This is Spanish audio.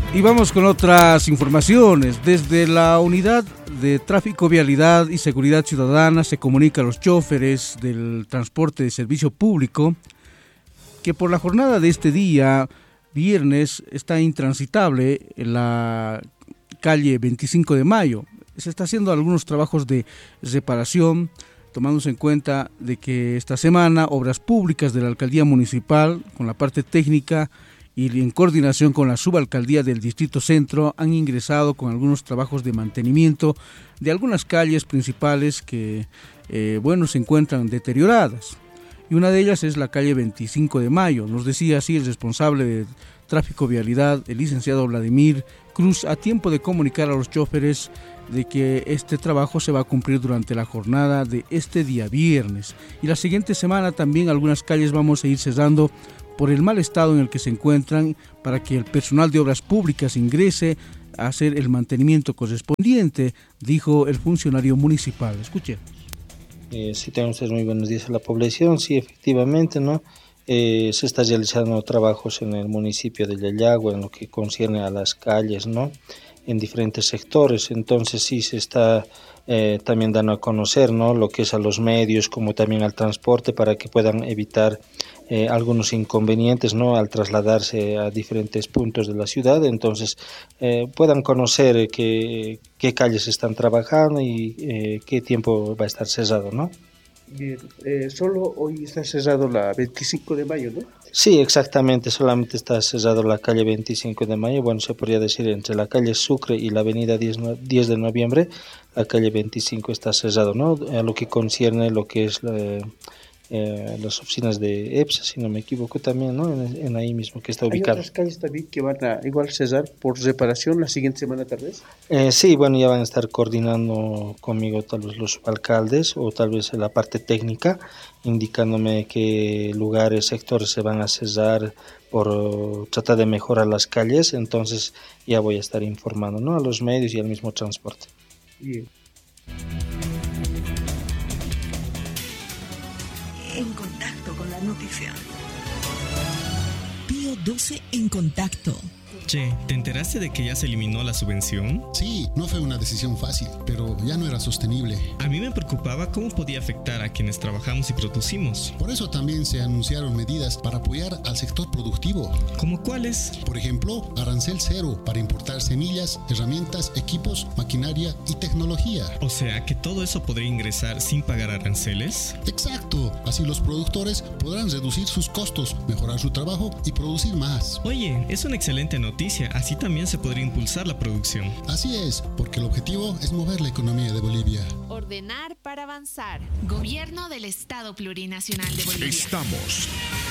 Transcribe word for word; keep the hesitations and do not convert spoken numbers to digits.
Y vamos con otras informaciones. Desde la Unidad de Tráfico, Vialidad y Seguridad Ciudadana se comunica a los choferes del transporte de servicio público que por la jornada de este día, viernes, está intransitable en la calle veinticinco de mayo. Se está haciendo algunos trabajos de reparación, tomándose en cuenta de que esta semana Obras Públicas de la Alcaldía Municipal, con la parte técnica y en coordinación con la Subalcaldía del Distrito Centro, han ingresado con algunos trabajos de mantenimiento de algunas calles principales que, eh, bueno, se encuentran deterioradas. Y una de ellas es la calle veinticinco de mayo. Nos decía así el responsable de Tráfico Vialidad, el licenciado Vladimir Cruz, a tiempo de comunicar a los choferes de que este trabajo se va a cumplir durante la jornada de este día viernes. Y la siguiente semana también algunas calles vamos a ir cerrando por el mal estado en el que se encuentran, para que el personal de obras públicas ingrese a hacer el mantenimiento correspondiente, dijo el funcionario municipal. Escuche. Eh, sí, tengan ustedes muy buenos días a la población. Sí, efectivamente, ¿no? Eh, se está realizando trabajos en el municipio de Yayagua en lo que concierne a las calles, ¿no? En diferentes sectores. Entonces sí se está eh, también dando a conocer, ¿no? Lo que es a los medios como también al transporte, para que puedan evitar eh, algunos inconvenientes, ¿no? Al trasladarse a diferentes puntos de la ciudad. Entonces eh, puedan conocer qué, qué calles están trabajando y eh, qué tiempo va a estar cerrado, ¿no? Bien, eh, solo hoy está cerrado la veinticinco de mayo, ¿no? Sí, exactamente, solamente está cerrado la calle veinticinco de mayo, bueno, se podría decir entre la calle Sucre y la avenida diez de noviembre, la calle veinticinco está cerrado, ¿no? A lo que concierne lo que es la, eh, las oficinas de EPSA, si no me equivoco también, ¿no? En, en ahí mismo que está ubicado. ¿Hay otras calles también que van a igual cerrar por reparación la siguiente semana tal vez? Eh, sí, bueno, ya van a estar coordinando conmigo tal vez los alcaldes o tal vez la parte técnica, indicándome qué lugares, sectores se van a cerrar por uh, tratar de mejorar las calles. Entonces ya voy a estar informando, ¿no? A los medios y al mismo transporte. Bien. En contacto con la noticia. Pío doce en contacto. Che, ¿te enteraste de que ya se eliminó la subvención? Sí, no fue una decisión fácil, pero ya no era sostenible. A mí me preocupaba cómo podía afectar a quienes trabajamos y producimos. Por eso también se anunciaron medidas para apoyar al sector productivo. ¿Cómo cuáles? Por ejemplo, arancel cero para importar semillas, herramientas, equipos, maquinaria y tecnología. O sea, que todo eso podría ingresar sin pagar aranceles. Exacto, así los productores podrán reducir sus costos, mejorar su trabajo y producir más. Oye, es una excelente noticia. Así también se podría impulsar la producción. Así es, porque el objetivo es mover la economía de Bolivia. Ordenar para avanzar. Gobierno del Estado Plurinacional de Bolivia. Estamos